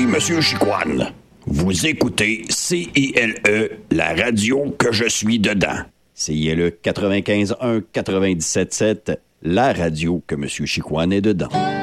Monsieur Chicoine. Vous écoutez CILE, la radio que je suis dedans. CILE 95.1, 97.7, la radio que Monsieur Chicoine est dedans.